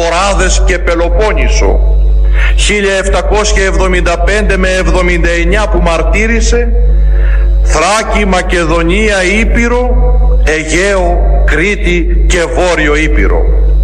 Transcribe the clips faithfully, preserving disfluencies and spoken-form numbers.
Ποράδες και Πελοπόννησο, χίλια επτακόσια εβδομήντα πέντε με εβδομήντα εννιά που μαρτύρησε, Θράκη, Μακεδονία, Ήπειρο, Αιγαίο, Κρήτη και Βόρειο Ήπειρο.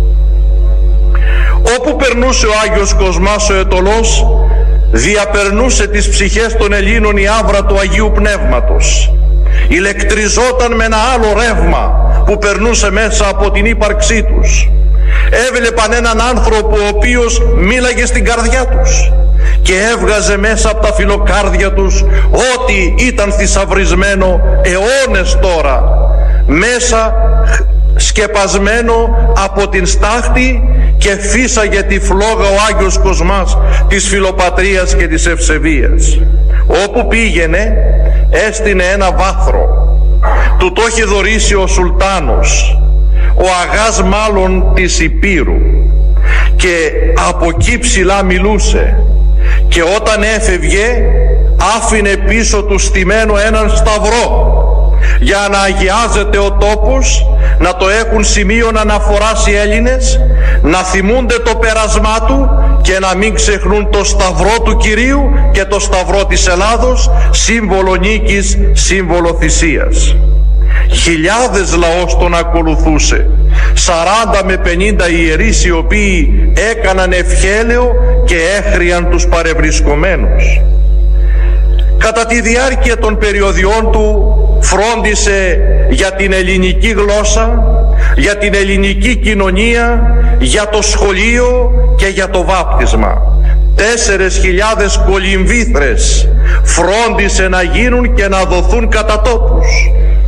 Όπου περνούσε ο Άγιος Κοσμάς ο Αιτωλός, διαπερνούσε τις ψυχές των Ελλήνων η άβρα του Αγίου Πνεύματος. Ηλεκτριζόταν με ένα άλλο ρεύμα που περνούσε μέσα από την ύπαρξή τους. Έβλεπαν έναν άνθρωπο ο οποίος μίλαγε στην καρδιά τους και έβγαζε μέσα από τα φιλοκάρδια τους ό,τι ήταν θησαυρισμένο αιώνες τώρα, μέσα σκεπασμένο από την στάχτη, και φύσαγε τη φλόγα ο Άγιος Κοσμάς της φιλοπατρίας και της ευσεβίας. Όπου πήγαινε έστεινε ένα βάθρο. Του το είχε δωρήσει ο Σουλτάνος, ο Αγάς μάλλον της Υπήρου, και από εκεί ψηλά μιλούσε, και όταν έφευγε άφηνε πίσω του στημένο έναν σταυρό για να αγιάζεται ο τόπος, να το έχουν σημείων αναφοράς οι Έλληνες, να θυμούνται το πέρασμά του και να μην ξεχνούν το σταυρό του Κυρίου και το σταυρό της Ελλάδος, σύμβολο νίκης, σύμβολο θυσίας. Χιλιάδες λαός τον ακολουθούσε, σαράντα με πενήντα ιερείς οι οποίοι έκαναν ευχέλαιο και έχριαν τους παρευρισκομένους. Κατά τη διάρκεια των περιοδιών του φρόντισε για την ελληνική γλώσσα, για την ελληνική κοινωνία, για το σχολείο και για το βάπτισμα. Τέσσερες χιλιάδες κολυμβήθρες φρόντισε να γίνουν και να δοθούν κατά τόπους.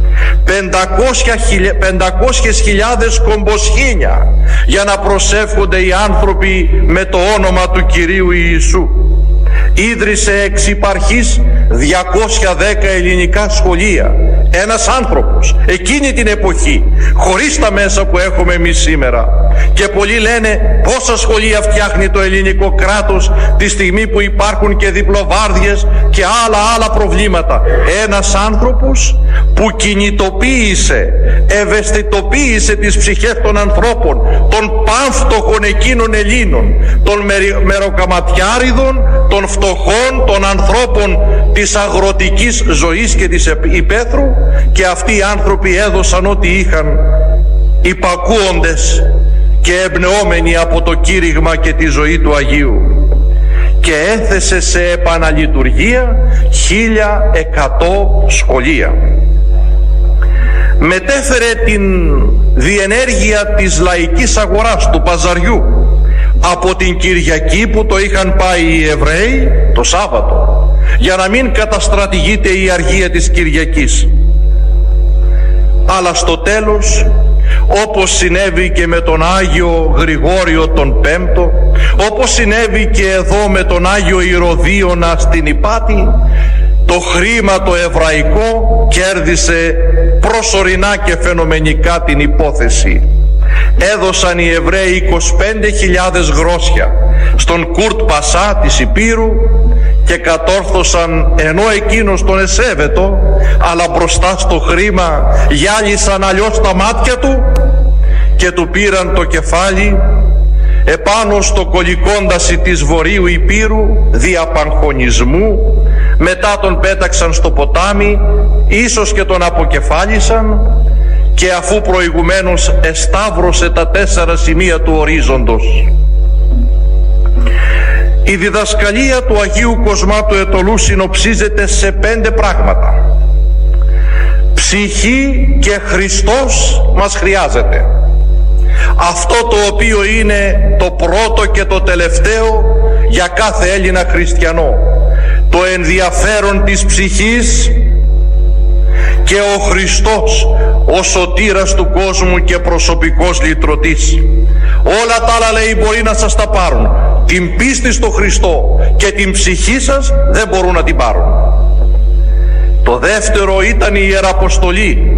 πεντακόσιες χιλιάδες κομποσχήνια για να προσεύχονται οι άνθρωποι με το όνομα του Κυρίου Ιησού. Ίδρυσε εξ υπαρχής διακόσια δέκα ελληνικά σχολεία. Ένας άνθρωπος εκείνη την εποχή, χωρίς τα μέσα που έχουμε εμείς σήμερα. Και πολλοί λένε πόσα σχολεία φτιάχνει το ελληνικό κράτος τη στιγμή που υπάρχουν και διπλοβάρδιες και άλλα άλλα προβλήματα. Ένας άνθρωπος που κινητοποίησε, ευαισθητοποίησε τις ψυχές των ανθρώπων, των πανφτωχων εκείνων Ελλήνων, των μεροκαματιάριδων, των φτωχών, των ανθρώπων της αγροτικής ζωής και της υπαίθρου, και αυτοί οι άνθρωποι έδωσαν ό,τι είχαν, υπακούοντες και εμπνεόμενοι από το κήρυγμα και τη ζωή του Αγίου, και έθεσε σε επαναλειτουργία χίλια εκατό σχολεία. Μετέφερε την διενέργεια της λαϊκής αγοράς, του παζαριού, από την Κυριακή που το είχαν πάει οι Εβραίοι το Σάββατο, για να μην καταστρατηγείται η αργία της Κυριακής. Αλλά στο τέλος, όπως συνέβη και με τον Άγιο Γρηγόριο τον Πέμπτο, όπως συνέβη και εδώ με τον Άγιο Ηρωδίωνα στην Ηπάτη, το χρήμα το εβραϊκό κέρδισε προσωρινά και φαινομενικά την υπόθεση. Έδωσαν οι Εβραίοι είκοσι πέντε χιλιάδες γρόσια στον Κουρτ Πασά της Υπήρου και κατόρθωσαν, ενώ εκείνος τον εσέβετο, αλλά μπροστά στο χρήμα γυάλισαν αλλιώς τα μάτια του και του πήραν το κεφάλι επάνω στο κολικόνταση της Βορείου Υπήρου δια παγχωνισμού. Μετά τον πέταξαν στο ποτάμι, ίσως και τον αποκεφάλισαν, και αφού προηγουμένως εσταύρωσε τα τέσσερα σημεία του ορίζοντος. Η διδασκαλία του Αγίου Κοσμά του Αιτωλού συνοψίζεται σε πέντε πράγματα. Ψυχή και Χριστός μας χρειάζεται. Αυτό το οποίο είναι το πρώτο και το τελευταίο για κάθε Έλληνα χριστιανό. Το ενδιαφέρον της ψυχής και ο Χριστός ο σωτήρας του κόσμου και προσωπικός λυτρωτής. Όλα τα άλλα, λέει, μπορεί να σας τα πάρουν. Την πίστη στο Χριστό και την ψυχή σας δεν μπορούν να την πάρουν. Το δεύτερο ήταν η Ιεραποστολή.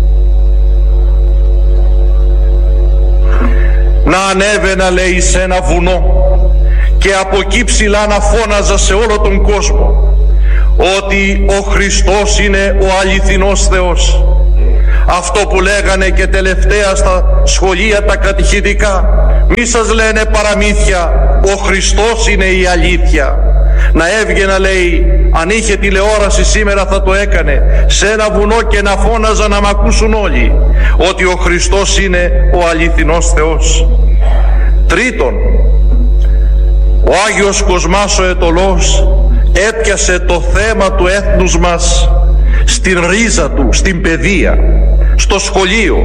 Να ανέβαινα, λέει, σε ένα βουνό και από εκεί ψηλά να φώναζα σε όλο τον κόσμο ότι ο Χριστός είναι ο αληθινός Θεός. Αυτό που λέγανε και τελευταία στα σχολεία τα κατηχητικά. Μη σας λένε παραμύθια, ο Χριστός είναι η αλήθεια. Να έβγαινα, λέει, αν είχε τηλεόραση σήμερα θα το έκανε, σε ένα βουνό και να φώναζα να μ' ακούσουν όλοι, ότι ο Χριστός είναι ο αληθινός Θεός. Τρίτον, ο Άγιος Κοσμάς ο Αιτωλός έπιασε το θέμα του έθνους μας στην ρίζα του, στην παιδεία, στο σχολείο.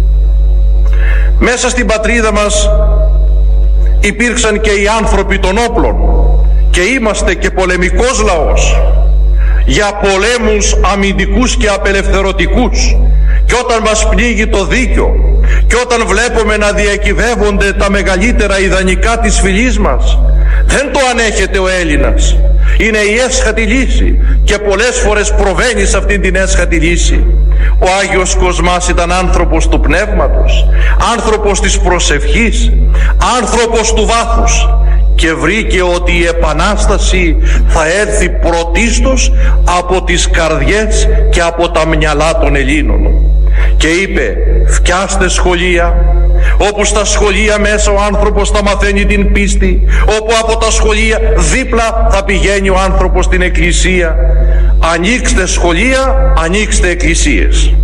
Μέσα στην πατρίδα μας υπήρξαν και οι άνθρωποι των όπλων και είμαστε και πολεμικός λαός, για πολέμους αμυντικούς και απελευθερωτικούς, και όταν μας πνίγει το δίκιο και όταν βλέπουμε να διακυβεύονται τα μεγαλύτερα ιδανικά της φυλής μας, δεν το ανέχεται ο Έλληνας. Είναι η έσχατη λύση και πολλές φορές προβαίνει σε αυτήν την έσχατη λύση. Ο Άγιος Κοσμάς ήταν άνθρωπος του πνεύματος, άνθρωπος της προσευχής, άνθρωπος του βάθους, και βρήκε ότι η Επανάσταση θα έρθει πρωτίστως από τις καρδιές και από τα μυαλά των Ελλήνων. Και είπε, φτιάστε σχολεία, όπου στα σχολεία μέσα ο άνθρωπος θα μαθαίνει την πίστη, όπου από τα σχολεία δίπλα θα πηγαίνει ο άνθρωπος στην εκκλησία. Ανοίξτε σχολεία, ανοίξτε εκκλησίες.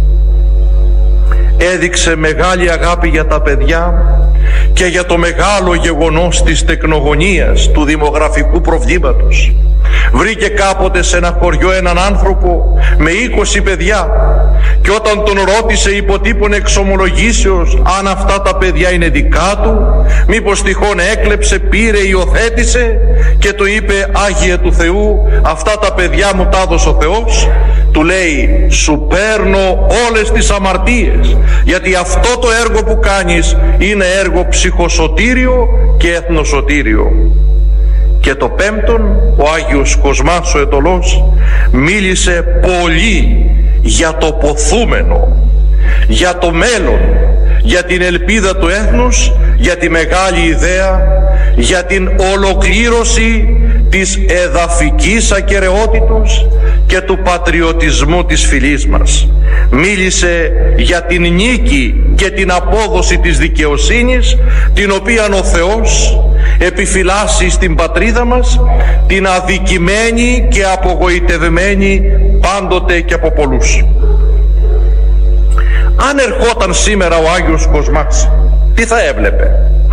Έδειξε μεγάλη αγάπη για τα παιδιά και για το μεγάλο γεγονός της τεκνογωνίας, του δημογραφικού προβλήματος. Βρήκε κάποτε σε ένα χωριό έναν άνθρωπο με είκοσι παιδιά, και όταν τον ρώτησε υποτύπων εξομολογήσεως αν αυτά τα παιδιά είναι δικά του, μήπως τυχόν έκλεψε, πήρε, υιοθέτησε, και του είπε, Άγιε του Θεού, αυτά τα παιδιά μου τα έδωσε ο Θεός. Του λέει, σου παίρνω όλες τις αμαρτίες, γιατί αυτό το έργο που κάνεις είναι έργο ψυχοσωτήριο και εθνοσωτήριο. Και το πέμπτον, ο Άγιος Κοσμάς ο Αιτωλός μίλησε πολύ για το ποθούμενο, για το μέλλον, για την ελπίδα του έθνους, για τη μεγάλη ιδέα, για την ολοκλήρωση της εδαφικής ακεραιότητος και του πατριωτισμού της φυλής μας. Μίλησε για την νίκη και την απόδοση της δικαιοσύνης, την οποία ο Θεός επιφυλάσσει στην πατρίδα μας, την αδικημένη και απογοητευμένη πάντοτε και από πολλούς. Αν ερχόταν σήμερα ο Άγιος Κοσμάς, τι θα έβλεπε?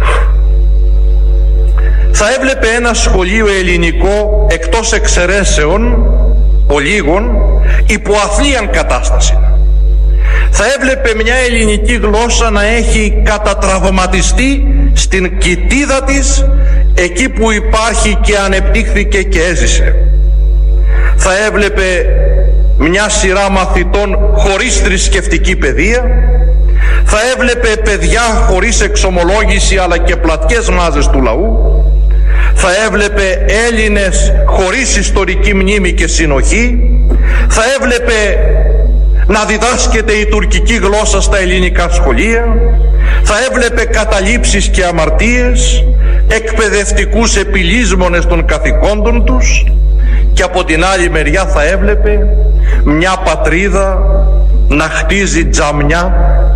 Θα έβλεπε ένα σχολείο ελληνικό εκτός εξαιρέσεων ολίγων υπό αθλίαν κατάσταση. Θα έβλεπε μια ελληνική γλώσσα να έχει κατατραυματιστεί στην κοιτίδα της, εκεί που υπάρχει και ανεπτύχθηκε και έζησε. Θα έβλεπε μια σειρά μαθητών χωρίς θρησκευτική παιδεία. Θα έβλεπε παιδιά χωρίς εξομολόγηση αλλά και πλατιές μάζες του λαού. Θα έβλεπε Έλληνες χωρίς ιστορική μνήμη και συνοχή. Θα έβλεπε να διδάσκεται η τουρκική γλώσσα στα ελληνικά σχολεία. Θα έβλεπε καταλήψεις και αμαρτίες, εκπαιδευτικούς επιλύσμονες των καθηκόντων τους, και από την άλλη μεριά θα έβλεπε μια πατρίδα να χτίζει τζαμιά,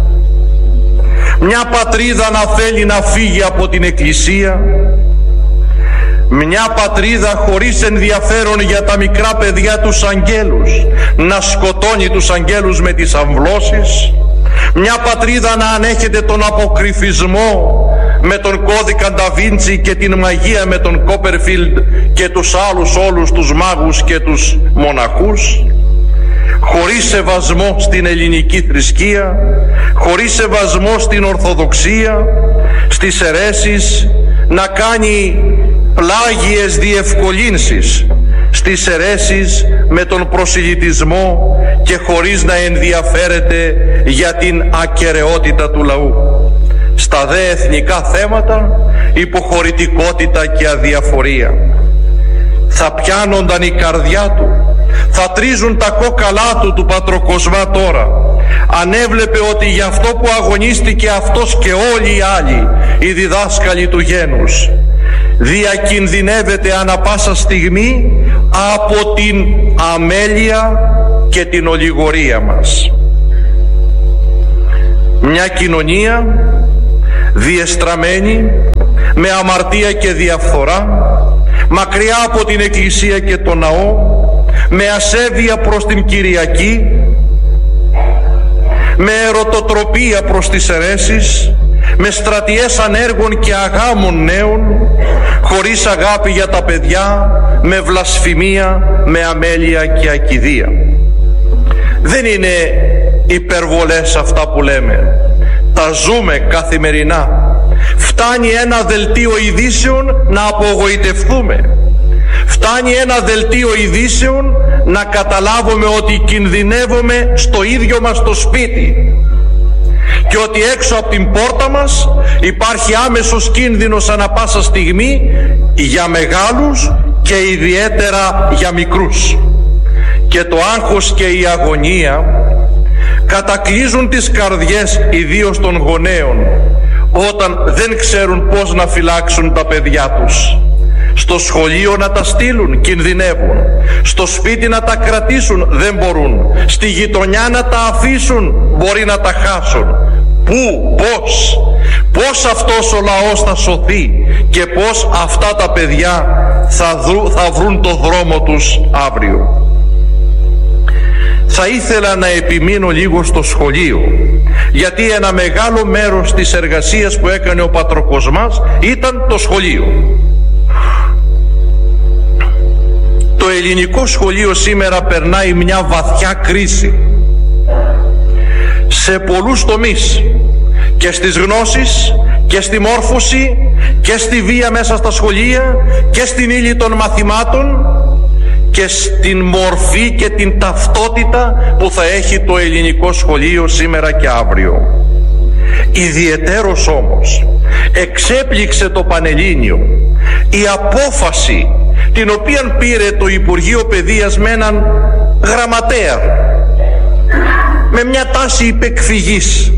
μια πατρίδα να θέλει να φύγει από την εκκλησία, μια πατρίδα χωρίς ενδιαφέρον για τα μικρά παιδιά τους αγγέλους, να σκοτώνει τους αγγέλους με τις αμβλώσεις, μια πατρίδα να ανέχεται τον αποκρυφισμό με τον κώδικα Νταβίντσι και την μαγεία με τον Κόπερφιλντ και τους άλλους όλους τους μάγους και τους μοναχούς, χωρίς σεβασμό στην ελληνική θρησκεία, χωρίς σεβασμό στην Ορθοδοξία, στις αιρέσεις, να κάνει πλάγιες διευκολύνσεις στις αιρέσεις με τον προσιλητισμό και χωρίς να ενδιαφέρεται για την ακεραιότητα του λαού. Στα δε εθνικά θέματα υποχωρητικότητα και αδιαφορία. Θα πιάνονταν η καρδιά του, θα τρίζουν τα κόκαλά του του Πατροκοσμά τώρα, αν έβλεπε ότι για αυτό που αγωνίστηκε αυτός και όλοι οι άλλοι, οι διδάσκαλοι του γένους, διακινδυνεύεται ανα πάσα στιγμή από την αμέλεια και την ολιγορία μας. Μια κοινωνία διεστραμμένη με αμαρτία και διαφθορά, μακριά από την Εκκλησία και τον ναό, με ασέβεια προς την Κυριακή, με ερωτοτροπία προς τις αιρέσεις, με στρατιές ανέργων και αγάμων νέων, χωρίς αγάπη για τα παιδιά, με βλασφημία, με αμέλεια και ακηδία. Δεν είναι υπερβολές αυτά που λέμε, τα ζούμε καθημερινά. Φτάνει ένα δελτίο ειδήσεων να απογοητευτούμε. Φτάνει ένα δελτίο ειδήσεων να καταλάβουμε ότι κινδυνεύουμε στο ίδιο μας το σπίτι και ότι έξω από την πόρτα μας υπάρχει άμεσος κίνδυνος ανά πάσα στιγμή για μεγάλους και ιδιαίτερα για μικρούς. Και το άγχος και η αγωνία κατακλείζουν τις καρδιές ιδίως των γονέων όταν δεν ξέρουν πώς να φυλάξουν τα παιδιά τους. Στο σχολείο να τα στείλουν, κινδυνεύουν. Στο σπίτι να τα κρατήσουν, δεν μπορούν. Στη γειτονιά να τα αφήσουν, μπορεί να τα χάσουν. Πού, πώς, πώς αυτός ο λαός θα σωθεί και πώς αυτά τα παιδιά θα, δρου, θα βρουν το δρόμο τους αύριο. Θα ήθελα να επιμείνω λίγο στο σχολείο, γιατί ένα μεγάλο μέρος της εργασίας που έκανε ο Πατροκοσμάς ήταν το σχολείο. Το ελληνικό σχολείο σήμερα περνάει μια βαθιά κρίση σε πολλούς τομείς, και στις γνώσεις και στη μόρφωση και στη βία μέσα στα σχολεία και στην ύλη των μαθημάτων και στην μορφή και την ταυτότητα που θα έχει το ελληνικό σχολείο σήμερα και αύριο. Ιδιαιτέρως όμως εξέπληξε το Πανελλήνιο η απόφαση την οποία πήρε το Υπουργείο Παιδείας με έναν γραμματέα με μια τάση υπεκφυγής.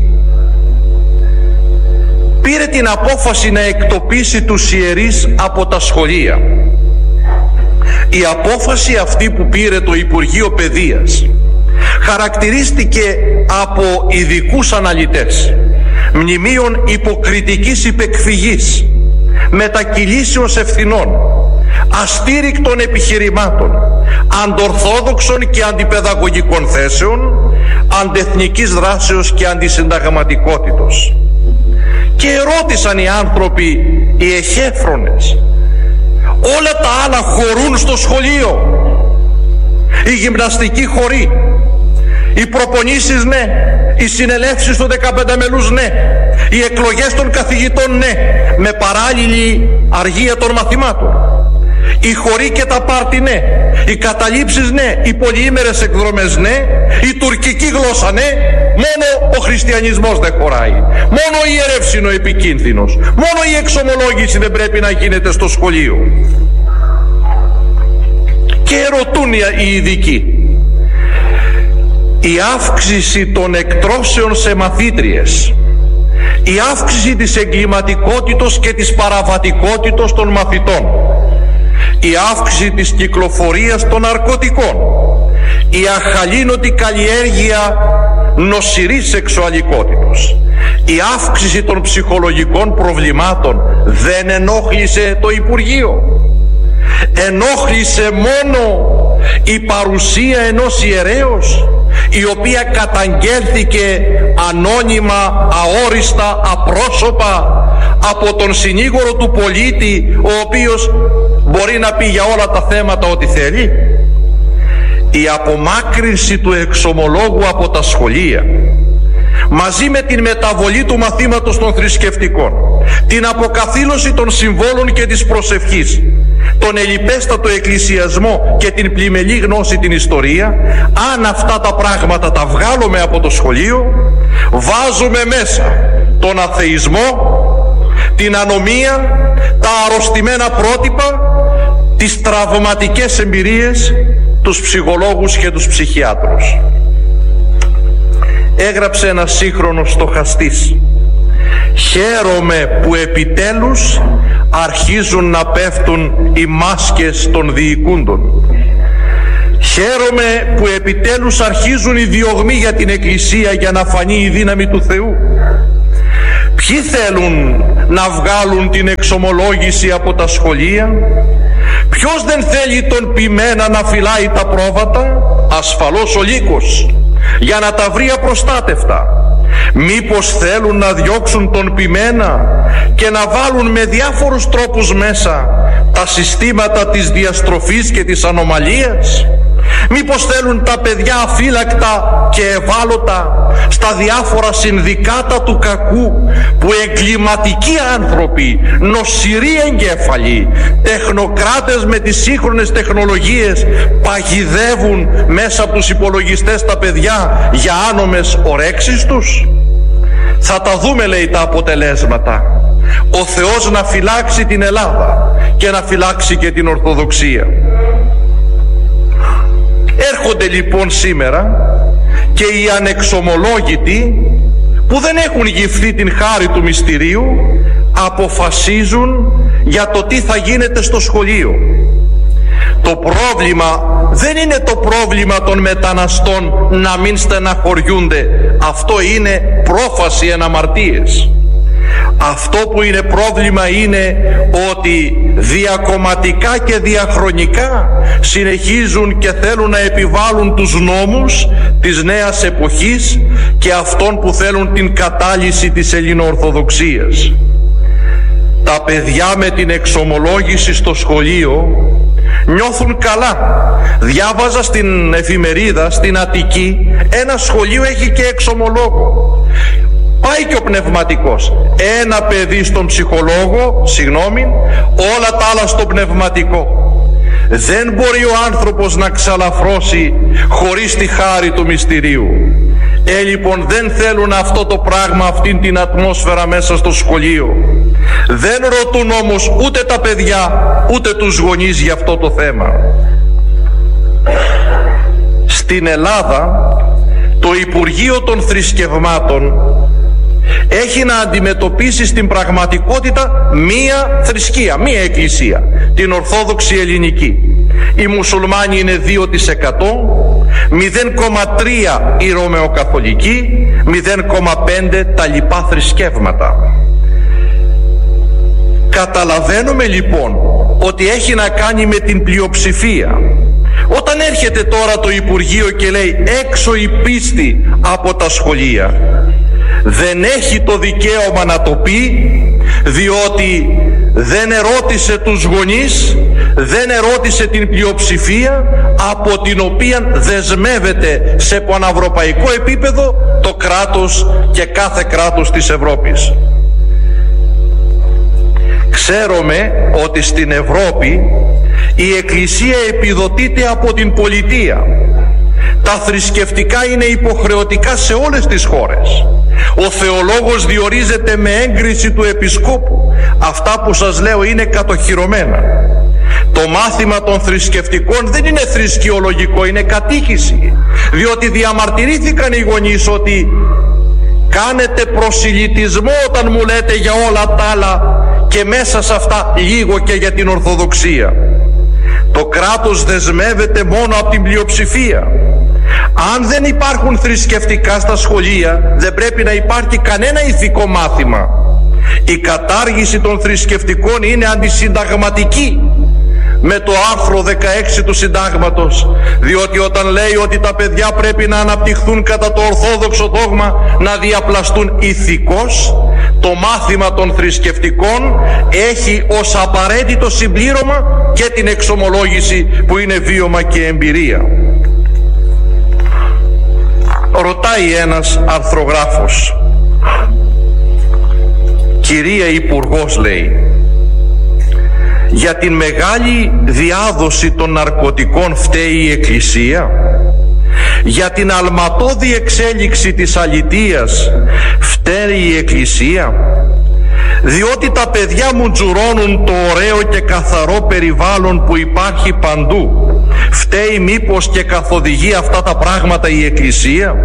Πήρε την απόφαση να εκτοπίσει τους ιερείς από τα σχολεία. Η απόφαση αυτή που πήρε το Υπουργείο Παιδείας χαρακτηρίστηκε από ειδικούς αναλυτές μνημείων υποκριτικής υπεκφυγής, μετακυλήσεως ευθυνών, αστήρικτων επιχειρημάτων, αντορθόδοξων και αντιπαιδαγωγικών θέσεων, αντεθνικής δράσεως και αντισυνταγματικότητος. Και ρώτησαν οι άνθρωποι, οι εχέφρονες, όλα τα άλλα χωρούν στο σχολείο? Η γυμναστική χωρεί, οι προπονήσεις ναι, οι συνελεύσεις του δεκαπέντε μελούς ναι, οι εκλογές των καθηγητών ναι, με παράλληλη αργία των μαθημάτων, οι χωροί και τα πάρτι ναι, οι καταλήψεις ναι, οι πολυήμερες εκδρομές ναι, η τουρκική γλώσσα ναι, μόνο ο χριστιανισμός δεν χωράει, μόνο η ιερεύση είναι ο επικίνδυνος, μόνο η εξομολόγηση δεν πρέπει να γίνεται στο σχολείο. Και ρωτούν οι ειδικοί, η αύξηση των εκτρώσεων σε μαθήτριες, η αύξηση της εγκληματικότητος και της παραβατικότητος των μαθητών, η αύξηση της κυκλοφορίας των ναρκωτικών, η αχαλήνωτη καλλιέργεια νοσηρής σεξουαλικότητος, η αύξηση των ψυχολογικών προβλημάτων δεν ενόχλησε το Υπουργείο? Ενόχλησε μόνο η παρουσία ενός ιερέως, η οποία καταγγέλθηκε ανώνυμα, αόριστα, απρόσωπα από τον συνήγορο του πολίτη, ο οποίος μπορεί να πει για όλα τα θέματα ό,τι θέλει? Η απομάκρυνση του εξομολόγου από τα σχολεία, μαζί με την μεταβολή του μαθήματος των θρησκευτικών, την αποκαθήλωση των συμβόλων και της προσευχής, τον ελλιπέστατο εκκλησιασμό και την πλημελή γνώση την ιστορία, αν αυτά τα πράγματα τα βγάλουμε από το σχολείο, βάζουμε μέσα τον αθεισμό, την ανομία, τα αρρωστημένα πρότυπα, τις τραυματικές εμπειρίες, τους ψυχολόγους και τους ψυχιάτρους. Έγραψε ένας σύγχρονος στοχαστής, χαίρομαι που επιτέλους αρχίζουν να πέφτουν οι μάσκες των διοικούντων. Χαίρομαι που επιτέλους αρχίζουν οι διωγμοί για την Εκκλησία για να φανεί η δύναμη του Θεού. Ποιοι θέλουν να βγάλουν την εξομολόγηση από τα σχολεία? Ποιος δεν θέλει τον ποιμένα να φυλάει τα πρόβατα? Ασφαλώς ο λύκος, για να τα βρει απροστάτευτα. Μήπως θέλουν να διώξουν τον ποιμένα και να βάλουν με διάφορους τρόπους μέσα τα συστήματα της διαστροφής και της ανομαλίας? Μήπως θέλουν τα παιδιά αφύλακτα και ευάλωτα στα διάφορα συνδικάτα του κακού, που εγκληματικοί άνθρωποι, νοσηροί εγκέφαλοι, τεχνοκράτες με τις σύγχρονες τεχνολογίες παγιδεύουν μέσα από τους υπολογιστές τα παιδιά για άνομες ορέξεις τους? Θα τα δούμε, λέει, τα αποτελέσματα. Ο Θεός να φυλάξει την Ελλάδα και να φυλάξει και την Ορθοδοξία. Έρχονται λοιπόν σήμερα και οι ανεξομολόγητοι που δεν έχουν γυφθεί την χάρη του μυστηρίου, αποφασίζουν για το τι θα γίνεται στο σχολείο. Το πρόβλημα δεν είναι το πρόβλημα των μεταναστών να μην στεναχωριούνται. Αυτό είναι πρόφαση εν αμαρτίες. Αυτό που είναι πρόβλημα είναι ότι διακομματικά και διαχρονικά συνεχίζουν και θέλουν να επιβάλλουν τους νόμους της νέας εποχής και αυτών που θέλουν την κατάλυση της Ελληνοορθοδοξίας. Τα παιδιά με την εξομολόγηση στο σχολείο νιώθουν καλά. Διάβαζα στην εφημερίδα στην Αττική, ένα σχολείο έχει και εξομολόγο. Πάει και ο πνευματικός. Ένα παιδί στον ψυχολόγο, συγγνώμη, όλα τα άλλα στον πνευματικό. Δεν μπορεί ο άνθρωπος να ξαλαφρώσει χωρίς τη χάρη του μυστηρίου. Ε, λοιπόν, δεν θέλουν αυτό το πράγμα, αυτήν την ατμόσφαιρα μέσα στο σχολείο. Δεν ρωτούν όμως ούτε τα παιδιά, ούτε τους γονείς για αυτό το θέμα. Στην Ελλάδα, το Υπουργείο των Θρησκευμάτων έχει να αντιμετωπίσει στην πραγματικότητα μία θρησκεία, μία εκκλησία, την Ορθόδοξη Ελληνική. Οι μουσουλμάνοι είναι δύο τοις εκατό, μηδέν κόμμα τρία οι Ρωμαιοκαθολικοί, μηδέν κόμμα πέντε τα λοιπά θρησκεύματα. Καταλαβαίνουμε λοιπόν ότι έχει να κάνει με την πλειοψηφία. Όταν έρχεται τώρα το Υπουργείο και λέει έξω η πίστη από τα σχολεία, δεν έχει το δικαίωμα να το πει, διότι δεν ερώτησε τους γονείς, δεν ερώτησε την πλειοψηφία από την οποία δεσμεύεται σε πανευρωπαϊκό επίπεδο το κράτος και κάθε κράτος της Ευρώπης. Ξέρουμε ότι στην Ευρώπη η Εκκλησία επιδοτείται από την πολιτεία. Τα θρησκευτικά είναι υποχρεωτικά σε όλες τις χώρες. Ο θεολόγος διορίζεται με έγκριση του επισκόπου. Αυτά που σας λέω είναι κατοχυρωμένα. Το μάθημα των θρησκευτικών δεν είναι θρησκειολογικό, είναι κατήχηση. Διότι διαμαρτυρήθηκαν οι γονείς ότι κάνετε προσιλητισμό όταν μου λέτε για όλα τα άλλα και μέσα σε αυτά λίγο και για την Ορθοδοξία. Το κράτος δεσμεύεται μόνο από την πλειοψηφία. Αν δεν υπάρχουν θρησκευτικά στα σχολεία, δεν πρέπει να υπάρχει κανένα ηθικό μάθημα. Η κατάργηση των θρησκευτικών είναι αντισυνταγματική με το άρθρο δεκαέξι του Συντάγματος, διότι όταν λέει ότι τα παιδιά πρέπει να αναπτυχθούν κατά το ορθόδοξο δόγμα, να διαπλαστούν ηθικώς, το μάθημα των θρησκευτικών έχει ως απαραίτητο συμπλήρωμα και την εξομολόγηση που είναι βίωμα και εμπειρία. Ρωτάει ένας αρθρογράφος, κυρία Υπουργός, λέει, για την μεγάλη διάδοση των ναρκωτικών φταίει η Εκκλησία? Για την αλματώδη εξέλιξη της αλητείας φταίει η Εκκλησία? Διότι τα παιδιά μου τζουρώνουν το ωραίο και καθαρό περιβάλλον που υπάρχει παντού, φταίει μήπως και καθοδηγεί αυτά τα πράγματα η Εκκλησία?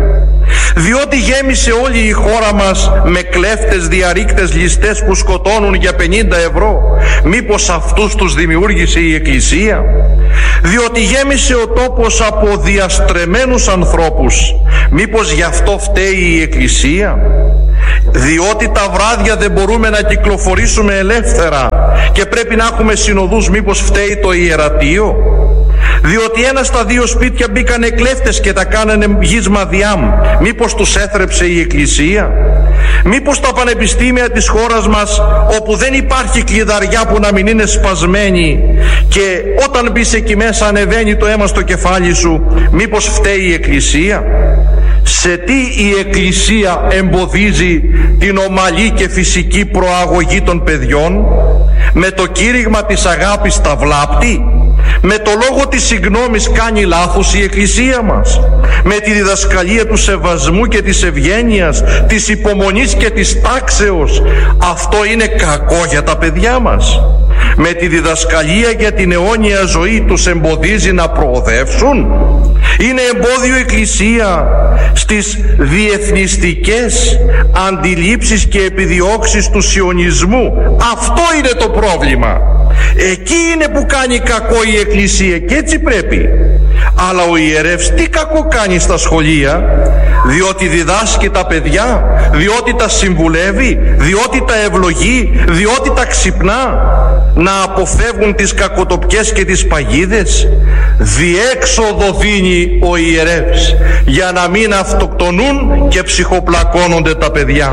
Διότι γέμισε όλη η χώρα μας με κλέφτες, διαρρήκτες, ληστές που σκοτώνουν για πενήντα ευρώ? Μήπως αυτούς τους δημιούργησε η Εκκλησία? Διότι γέμισε ο τόπος από διαστρεμένους ανθρώπους? Μήπως γι' αυτό φταίει η Εκκλησία? Διότι τα βράδια δεν μπορούμε να κυκλοφορήσουμε ελεύθερα και πρέπει να έχουμε συνοδούς? Μήπως φταίει το ιερατείο? Διότι ένα στα δύο σπίτια μπήκανε κλέφτες και τα κάνανε γης μαδιάμ? Μήπως τους έθρεψε η Εκκλησία? Μήπως τα πανεπιστήμια της χώρας μας, όπου δεν υπάρχει κλειδαριά που να μην είναι σπασμένη και όταν μπεις εκεί μέσα ανεβαίνει το αίμα στο κεφάλι σου, μήπως φταίει η Εκκλησία? Σε τι η Εκκλησία εμποδίζει την ομαλή και φυσική προαγωγή των παιδιών? Με το κήρυγμα της αγάπης τα βλάπτει? Με το λόγο της συγγνώμης κάνει λάθος η Εκκλησία μας? Με τη διδασκαλία του σεβασμού και της ευγένειας, της υπομονής και της τάξεως, αυτό είναι κακό για τα παιδιά μας? Με τη διδασκαλία για την αιώνια ζωή τους εμποδίζει να προοδεύσουν? Είναι εμπόδιο η Εκκλησία στις διεθνιστικές αντιλήψεις και επιδιώξεις του σιωνισμού? Αυτό είναι το πρόβλημα. Εκεί είναι που κάνει κακό η Εκκλησία και έτσι πρέπει. Αλλά ο ιερεύς τι κακό κάνει στα σχολεία? Διότι διδάσκει τα παιδιά, διότι τα συμβουλεύει, διότι τα ευλογεί, διότι τα ξυπνά να αποφεύγουν τις κακοτοπιές και τις παγίδες? Διέξοδο δίνει ο ιερεύς για να μην αυτοκτονούν και ψυχοπλακώνονται τα παιδιά.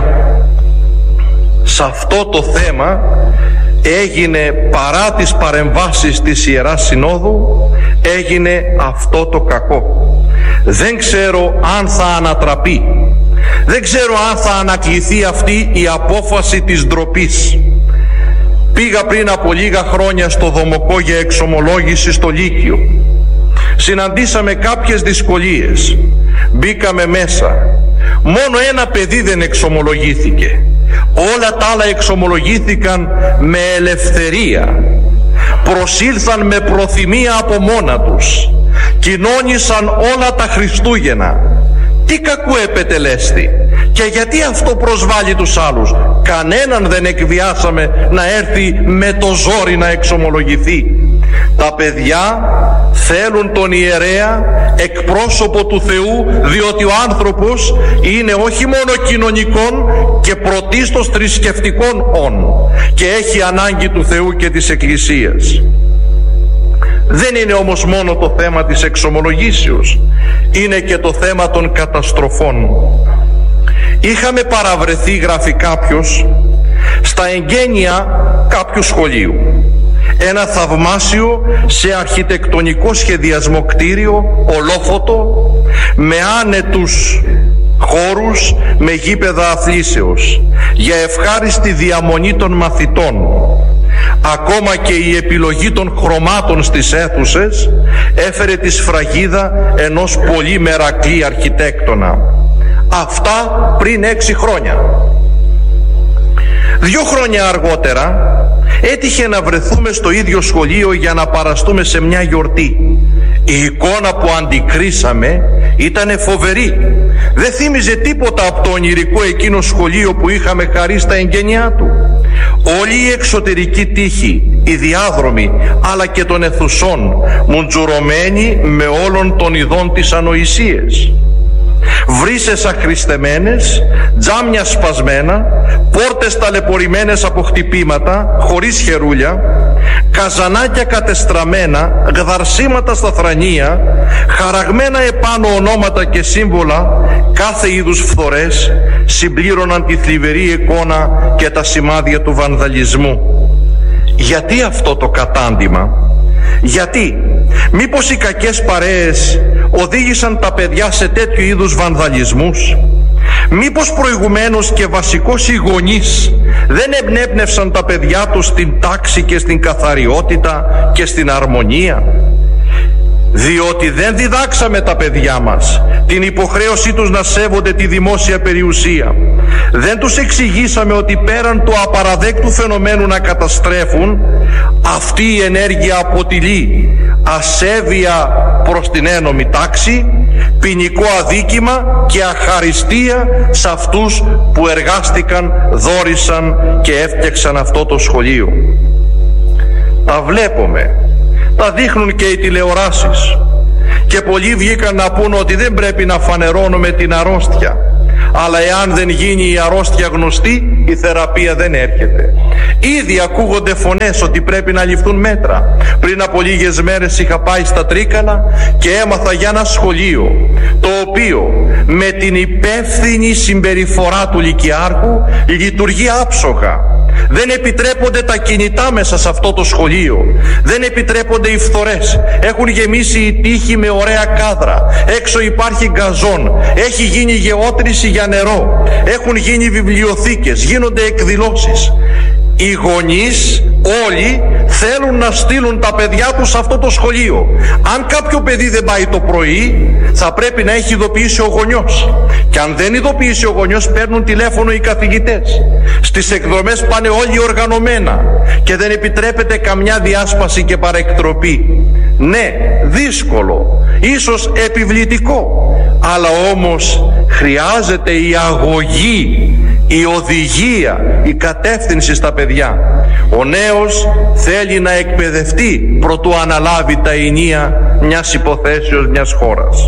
Σε αυτό το θέμα έγινε, παρά τις παρεμβάσεις της Ιεράς Συνόδου, έγινε αυτό το κακό. Δεν ξέρω αν θα ανατραπεί, δεν ξέρω αν θα ανακληθεί αυτή η απόφαση της ντροπής. Πήγα πριν από λίγα χρόνια στο Δομοκό για εξομολόγηση στο Λύκειο. Συναντήσαμε κάποιες δυσκολίες, μπήκαμε μέσα. Μόνο ένα παιδί δεν εξομολογήθηκε. Όλα τα άλλα εξομολογήθηκαν με ελευθερία. Προσήλθαν με προθυμία από μόνα τους. Κοινώνησαν όλα τα Χριστούγεννα. Τι κακού επετελέστη? Και γιατί αυτό προσβάλλει τους άλλους? Κανέναν δεν εκβιάσαμε να έρθει με το ζόρι να εξομολογηθεί. Τα παιδιά θέλουν τον ιερέα εκπρόσωπο του Θεού, διότι ο άνθρωπος είναι όχι μόνο κοινωνικών και πρωτίστως θρησκευτικών όν και έχει ανάγκη του Θεού και της Εκκλησίας. Δεν είναι όμως μόνο το θέμα της εξομολογήσεως, είναι και το θέμα των καταστροφών. Είχαμε παραβρεθεί, γράφει κάποιος, στα εγγένεια κάποιου σχολείου. Ένα θαυμάσιο σε αρχιτεκτονικό σχεδιασμό κτίριο, ολόφωτο, με άνετους χώρους, με γήπεδα αθλήσεως, για ευχάριστη διαμονή των μαθητών. Ακόμα και η επιλογή των χρωμάτων στις αίθουσες έφερε τη σφραγίδα ενός πολύ μερακλή αρχιτέκτονα. Αυτά πριν έξι χρόνια. Δύο χρόνια αργότερα έτυχε να βρεθούμε στο ίδιο σχολείο για να παραστούμε σε μια γιορτή. Η εικόνα που αντικρίσαμε ήταν φοβερή. Δεν θύμιζε τίποτα από το ονειρικό εκείνο σχολείο που είχαμε χαρεί στα εγγένειά του. Όλη η εξωτερική τύχη, οι διάδρομοι αλλά και των αιθουσών μουντζουρωμένοι με όλων των ειδών της ανοησίες. Βρύσες αχρηστεμένες, τζάμια σπασμένα, πόρτες ταλαιπωρημένες από χτυπήματα χωρίς χερούλια, καζανάκια κατεστραμμένα, γδαρσίματα στα θρανία, χαραγμένα επάνω ονόματα και σύμβολα, κάθε είδους φθορές συμπλήρωναν τη θλιβερή εικόνα και τα σημάδια του βανδαλισμού. Γιατί αυτό το κατάντημα? Γιατί? Μήπως οι κακές παρέες οδήγησαν τα παιδιά σε τέτοιου είδους βανδαλισμούς? Μήπως προηγουμένως και βασικώς οι γονείς δεν εμπνέπνευσαν τα παιδιά τους στην τάξη και στην καθαριότητα και στην αρμονία? Διότι δεν διδάξαμε τα παιδιά μας την υποχρέωσή τους να σέβονται τη δημόσια περιουσία. Δεν τους εξηγήσαμε ότι πέραν του απαραδέκτου φαινομένου να καταστρέφουν, αυτή η ενέργεια αποτελεί ασέβεια προς την ένομη τάξη ποινικό αδίκημα και αχαριστία σε αυτούς που εργάστηκαν, δόρισαν και έφτιαξαν αυτό το σχολείο. Τα βλέπουμε, τα δείχνουν και οι τηλεοράσεις, και πολλοί βγήκαν να πούν ότι δεν πρέπει να φανερώνουμε την αρρώστια, αλλά εάν δεν γίνει η αρρώστια γνωστή, η θεραπεία δεν έρχεται. Ήδη ακούγονται φωνές ότι πρέπει να ληφθούν μέτρα. Πριν από λίγες μέρες είχα πάει στα Τρίκαλα και έμαθα για ένα σχολείο, το οποίο με την υπεύθυνη συμπεριφορά του λυκειάρχου λειτουργεί άψογα. Δεν επιτρέπονται τα κινητά μέσα σε αυτό το σχολείο. Δεν επιτρέπονται οι φθορές. Έχουν γεμίσει οι τοίχοι με ωραία κάδρα. Έξω υπάρχει γκαζόν. Έχει γίνει γεώτρηση για νερό. Έχουν γίνει βιβλιοθήκες. Γίνονται εκδηλώσεις. Οι γονείς όλοι θέλουν να στείλουν τα παιδιά τους σε αυτό το σχολείο. Αν κάποιο παιδί δεν πάει το πρωί, θα πρέπει να έχει ειδοποιήσει ο γονιός. Και αν δεν ειδοποιήσει ο γονιός, παίρνουν τηλέφωνο οι καθηγητές. Στις εκδρομές πάνε όλοι οργανωμένα και δεν επιτρέπεται καμιά διάσπαση και παρεκτροπή. Ναι, δύσκολο, ίσως επιβλητικό, αλλά όμως χρειάζεται η αγωγή, η οδηγία, η κατεύθυνση στα παιδιά. Ο νέος θέλει να εκπαιδευτεί προτού αναλάβει τα ηνία μιας υποθέσεως μιας χώρας.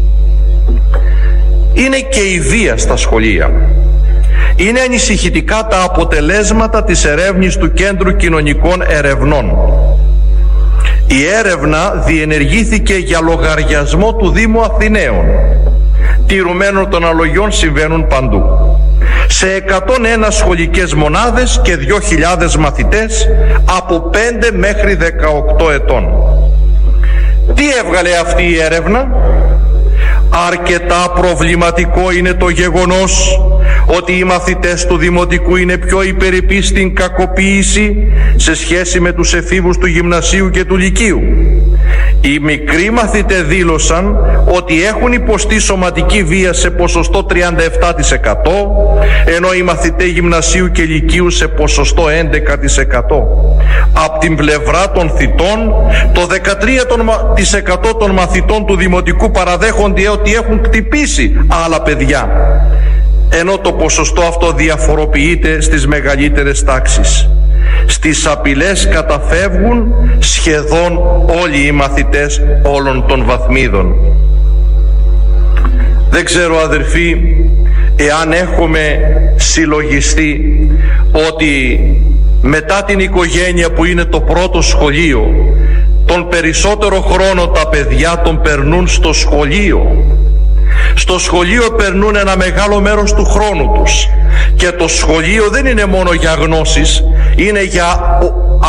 Είναι και η βία στα σχολεία. Είναι ανησυχητικά τα αποτελέσματα της ερεύνης του Κέντρου Κοινωνικών Ερευνών. Η έρευνα διενεργήθηκε για λογαριασμό του Δήμου Αθηναίων. Τηρουμένων των αλογιών συμβαίνουν παντού. Σε εκατόν ένα σχολικές μονάδες και δύο χιλιάδες μαθητές από πέντε μέχρι δεκαοκτώ ετών. Τι έβγαλε αυτή η έρευνα? Αρκετά προβληματικό είναι το γεγονός ότι οι μαθητές του Δημοτικού είναι πιο υπερηπείς στην κακοποίηση σε σχέση με τους εφήβους του Γυμνασίου και του Λυκείου. Οι μικροί μαθητές δήλωσαν ότι έχουν υποστεί σωματική βία σε ποσοστό τριάντα επτά τοις εκατό, ενώ οι μαθητές Γυμνασίου και Λυκείου σε ποσοστό έντεκα τοις εκατό. Από την πλευρά των θητών, το δεκατρία τοις εκατό των μαθητών του Δημοτικού παραδέχονται ότι έχουν χτυπήσει άλλα παιδιά, ενώ το ποσοστό αυτό διαφοροποιείται στις μεγαλύτερες τάξεις. Στις απειλές καταφεύγουν σχεδόν όλοι οι μαθητές όλων των βαθμίδων. Δεν ξέρω, αδερφοί, εάν έχουμε συλλογιστεί ότι μετά την οικογένεια, που είναι το πρώτο σχολείο, τον περισσότερο χρόνο τα παιδιά τον περνούν στο σχολείο. Στο σχολείο περνούν ένα μεγάλο μέρος του χρόνου τους, και το σχολείο δεν είναι μόνο για γνώσεις, είναι για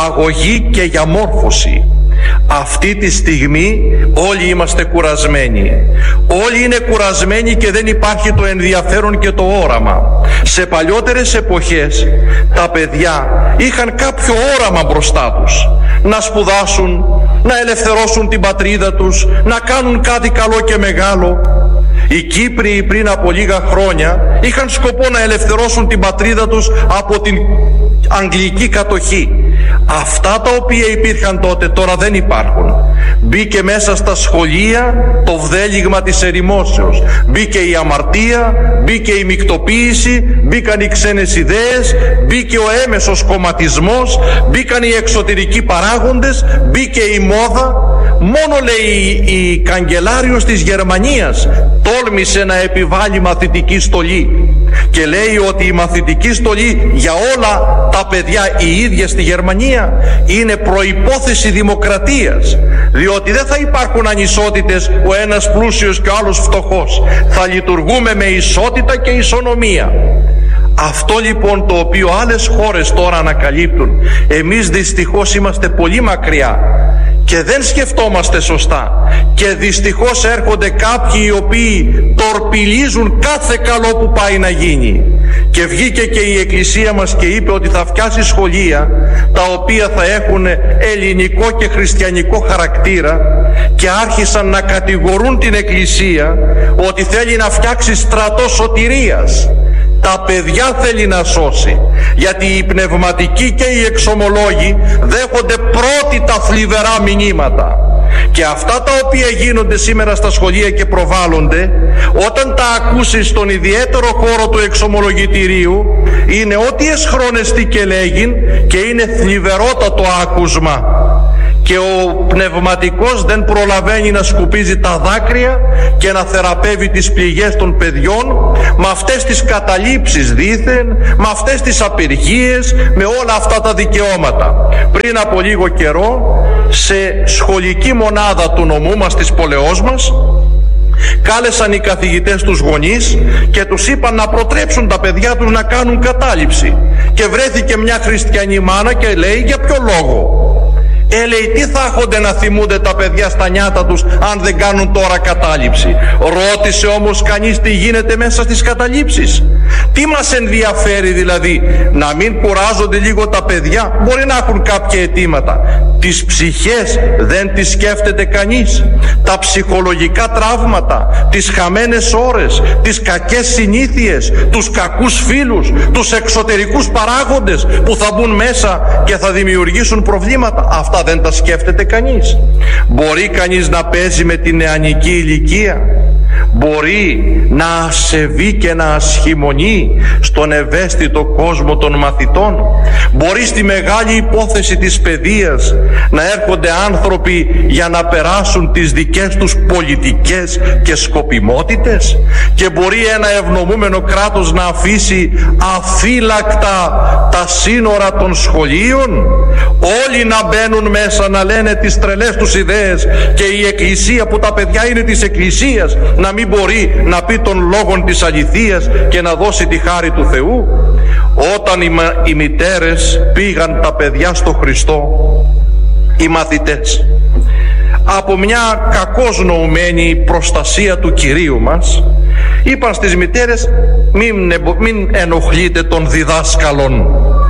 αγωγή και για μόρφωση. Αυτή τη στιγμή όλοι είμαστε κουρασμένοι. Όλοι είναι κουρασμένοι και δεν υπάρχει το ενδιαφέρον και το όραμα. Σε παλιότερες εποχές τα παιδιά είχαν κάποιο όραμα μπροστά τους. Να σπουδάσουν, να ελευθερώσουν την πατρίδα τους, να κάνουν κάτι καλό και μεγάλο. Οι Κύπριοι πριν από λίγα χρόνια είχαν σκοπό να ελευθερώσουν την πατρίδα τους από την αγγλική κατοχή. Αυτά τα οποία υπήρχαν τότε τώρα δεν υπάρχουν. Μπήκε μέσα στα σχολεία το βδέλιγμα της ερημόσεως. Μπήκε η αμαρτία, μπήκε η μικτοποίηση, μπήκαν οι ξένες ιδέες, μπήκε ο έμεσος κομματισμός, μπήκαν οι εξωτερικοί παράγοντες, μπήκε η μόδα. Μόνο, λέει, η καγκελάριος της Γερμανίας τόλμησε να επιβάλλει μαθητική στολή, και λέει ότι η μαθητική στολή για όλα τα παιδιά η ίδια στη Γερμανία είναι προϋπόθεση δημοκρατίας, διότι δεν θα υπάρχουν ανισότητες, ο ένας πλούσιος και ο άλλος φτωχός. Θα λειτουργούμε με ισότητα και ισονομία. Αυτό λοιπόν το οποίο άλλες χώρες τώρα ανακαλύπτουν, εμείς δυστυχώς είμαστε πολύ μακριά και δεν σκεφτόμαστε σωστά, και δυστυχώς έρχονται κάποιοι οι οποίοι τορπιλίζουν κάθε καλό που πάει να γίνει. Και βγήκε και η Εκκλησία μας και είπε ότι θα φτιάσει σχολεία τα οποία θα έχουν ελληνικό και χριστιανικό χαρακτήρα, και άρχισαν να κατηγορούν την Εκκλησία ότι θέλει να φτιάξει στρατό σωτηρίας. Τα παιδιά θέλει να σώσει, γιατί οι πνευματικοί και οι εξομολόγοι δέχονται πρώτοι τα θλιβερά μηνύματα. Και αυτά τα οποία γίνονται σήμερα στα σχολεία και προβάλλονται, όταν τα ακούσεις στον ιδιαίτερο χώρο του εξομολογητηρίου, είναι ό,τι εσχρόνεστη και λέγειν και είναι θλιβερότατο άκουσμα. Και ο πνευματικός δεν προλαβαίνει να σκουπίζει τα δάκρυα και να θεραπεύει τις πληγές των παιδιών με αυτές τις καταλήψεις δήθεν, με αυτές τις απεργίες, με όλα αυτά τα δικαιώματα. Πριν από λίγο καιρό, σε σχολική μονάδα του νομού μας, της πόλεως μας, κάλεσαν οι καθηγητές τους γονείς και τους είπαν να προτρέψουν τα παιδιά τους να κάνουν κατάληψη. Και βρέθηκε μια χριστιανή μάνα και λέει, για ποιο λόγο? Ε, λέει, τι θα έχονται να θυμούνται τα παιδιά στα νιάτα τους αν δεν κάνουν τώρα κατάληψη? Ρώτησε όμως κανείς τι γίνεται μέσα στις καταλήψεις? Τι μας ενδιαφέρει δηλαδή? Να μην κουράζονται λίγο τα παιδιά? Μπορεί να έχουν κάποια αιτήματα. Τις ψυχές δεν τις σκέφτεται κανείς? Τα ψυχολογικά τραύματα, τις χαμένες ώρες, τις κακές συνήθειες, τους κακούς φίλους, τους εξωτερικούς παράγοντες που θα μπουν μέσα και θα δημιουργήσουν προβλήματα. Αυτά δεν τα σκέφτεται κανείς. Μπορεί κανείς να παίζει με την νεανική ηλικία? Μπορεί να ασεβεί και να ασχημονεί στον ευαίσθητο κόσμο των μαθητών? Μπορεί στη μεγάλη υπόθεση της παιδείας να έρχονται άνθρωποι για να περάσουν τις δικές τους πολιτικές και σκοπιμότητες? Και μπορεί ένα ευνομούμενο κράτος να αφήσει αφύλακτα τα σύνορα των σχολείων? Όλοι να μπαίνουν μέσα, να λένε τις τρελές τους ιδέες, και η Εκκλησία που τα παιδιά είναι της Εκκλησίας να μην μπορεί να πει των λόγων της αληθείας και να δώσει τη χάρη του Θεού? Όταν οι, μα, οι μητέρες πήγαν τα παιδιά στο Χριστό, οι μαθητές, από μια κακώς νοουμένη προστασία του Κυρίου μας, είπαν στις μητέρες, μην, μην ενοχλείτε τον διδάσκαλον.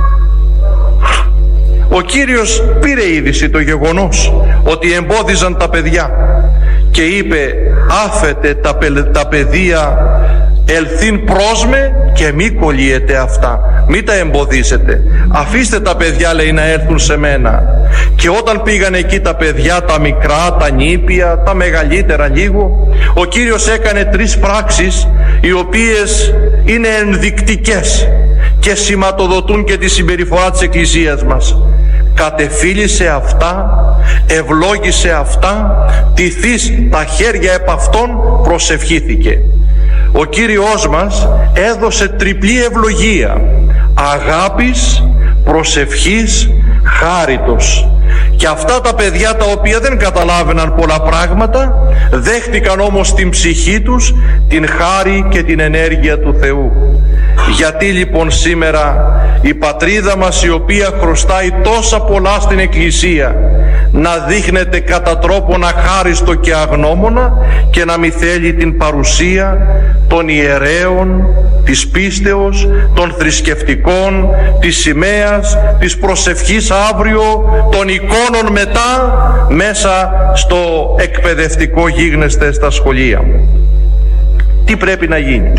Ο Κύριος πήρε είδηση το γεγονός ότι εμπόδιζαν τα παιδιά και είπε, άφετε τα, τα παιδεία ελθύν πρόσμε και μη κολλείετε αυτά, μη τα εμποδίσετε, αφήστε τα παιδιά, λέει, να έρθουν σε μένα. Και όταν πήγαν εκεί τα παιδιά, τα μικρά, τα νήπια, τα μεγαλύτερα λίγο, ο Κύριος έκανε τρεις πράξεις οι οποίες είναι ενδεικτικές και σηματοδοτούν και τη συμπεριφορά της Εκκλησίας μας. Κατεφίλησε αυτά, ευλόγησε αυτά, τηθείς τα χέρια επ' αυτών, προσευχήθηκε. Ο Κύριος μας έδωσε τριπλή ευλογία: αγάπης, προσευχής, χάριτος. Και αυτά τα παιδιά, τα οποία δεν καταλάβαιναν πολλά πράγματα, δέχτηκαν όμως στην ψυχή τους την χάρη και την ενέργεια του Θεού. Γιατί λοιπόν σήμερα η πατρίδα μας, η οποία χρωστάει τόσα πολλά στην Εκκλησία, να δείχνεται κατά τρόπον αχάριστο και αγνώμονα και να μη θέλει την παρουσία των ιερέων, της πίστεως, των θρησκευτικών, της σημαίας, της προσευχής αύριο, των εικόνων μετά, μέσα στο εκπαιδευτικό γίγνεσθε στα σχολεία. Τι πρέπει να γίνει?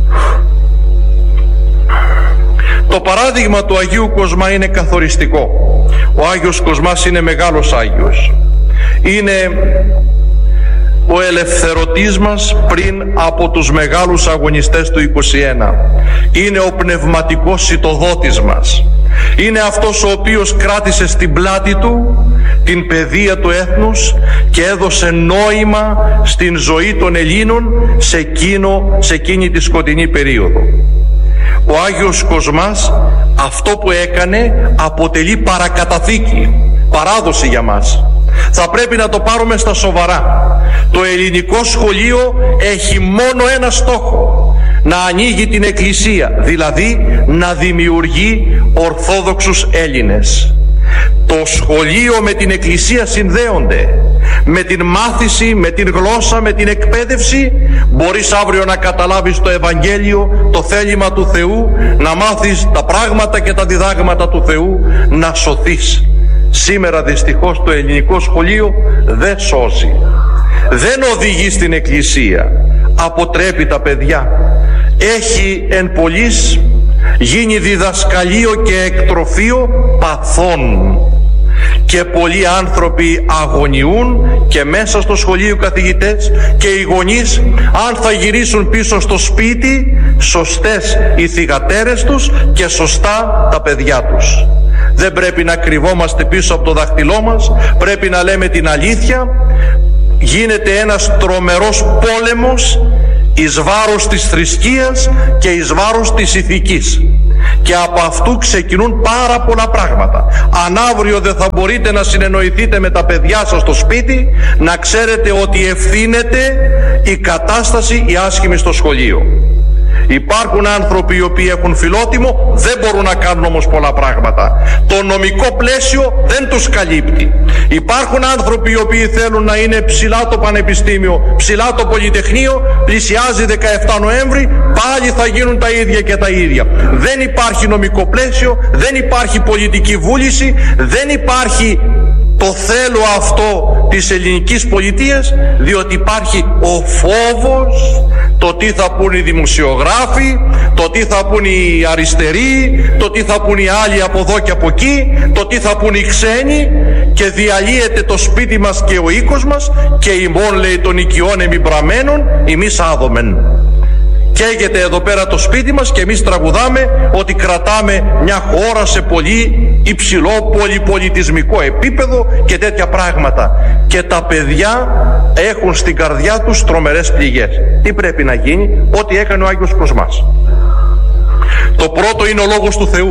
Το παράδειγμα του Αγίου Κοσμά είναι καθοριστικό. Ο Άγιος Κοσμάς είναι μεγάλος Άγιος. Είναι ο ελευθερωτής μας πριν από τους μεγάλους αγωνιστές του είκοσι ένα. Είναι ο πνευματικός σιτοδότης μας. Είναι αυτός ο οποίος κράτησε στην πλάτη του την παιδεία του έθνους και έδωσε νόημα στην ζωή των Ελλήνων σε, εκείνο, σε εκείνη τη σκοτεινή περίοδο. Ο Άγιος Κοσμάς αυτό που έκανε αποτελεί παρακαταθήκη, παράδοση για μας. Θα πρέπει να το πάρουμε στα σοβαρά. Το ελληνικό σχολείο έχει μόνο ένα στόχο: να ανοίγει την Εκκλησία, δηλαδή να δημιουργεί Ορθόδοξους Έλληνες. Το σχολείο με την Εκκλησία συνδέονται. Με την μάθηση, με την γλώσσα, με την εκπαίδευση μπορείς αύριο να καταλάβεις το Ευαγγέλιο, το θέλημα του Θεού, να μάθεις τα πράγματα και τα διδάγματα του Θεού, να σωθείς. Σήμερα δυστυχώς το ελληνικό σχολείο δεν σώζει, δεν οδηγεί στην Εκκλησία, αποτρέπει τα παιδιά. Έχει εν πολλοίς γίνει διδασκαλείο και εκτροφείο παθών. και πολλοί άνθρωποι αγωνιούν και μέσα στο σχολείο καθηγητές και οι γονείς, αν θα γυρίσουν πίσω στο σπίτι σωστές οι θυγατέρες τους και σωστά τα παιδιά τους. Δεν πρέπει να κρυβόμαστε πίσω από το δάχτυλό μας, πρέπει να λέμε την αλήθεια. Γίνεται ένας τρομερός πόλεμος εις βάρος της θρησκείας και εις βάρος της ηθικής, και από αυτού ξεκινούν πάρα πολλά πράγματα. Αν αύριο δεν θα μπορείτε να συνεννοηθείτε με τα παιδιά σας στο σπίτι, να ξέρετε ότι ευθύνεται η κατάσταση η άσχημη στο σχολείο. Υπάρχουν άνθρωποι οι οποίοι έχουν φιλότιμο, δεν μπορούν να κάνουν όμως πολλά πράγματα. Το νομικό πλαίσιο δεν τους καλύπτει. Υπάρχουν άνθρωποι οι οποίοι θέλουν να είναι ψηλά το πανεπιστήμιο, ψηλά το πολυτεχνείο, πλησιάζει δεκαεφτά Νοέμβρη, πάλι θα γίνουν τα ίδια και τα ίδια. Δεν υπάρχει νομικό πλαίσιο, δεν υπάρχει πολιτική βούληση, δεν υπάρχει το θέλω αυτό της ελληνικής πολιτείας, διότι υπάρχει ο φόβος, το τι θα πούν οι δημοσιογράφοι, το τι θα πούν οι αριστεροί, το τι θα πούν οι άλλοι από εδώ και από εκεί, το τι θα πούν οι ξένοι, και διαλύεται το σπίτι μας και ο οίκος μας, και ημών, λέει, των οικειών εμιμπραμένων ημείς άδομεν. Καίγεται εδώ πέρα το σπίτι μας και εμείς τραγουδάμε ότι κρατάμε μια χώρα σε πολύ υψηλό πολυπολιτισμικό επίπεδο και τέτοια πράγματα. Και τα παιδιά έχουν στην καρδιά τους τρομερές πληγές. Τι πρέπει να γίνει? Ό,τι έκανε ο Άγιος Κοσμάς. Το πρώτο είναι ο Λόγος του Θεού.